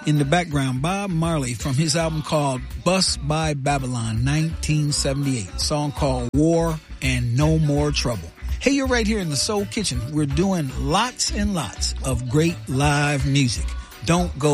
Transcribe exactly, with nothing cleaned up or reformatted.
In the background, Bob Marley from his album called Bus by Babylon, nineteen seventy-eight. Song called War and No More Trouble. Hey, you're right here in the Soul Kitchen. We're doing lots and lots of great live music. Don't go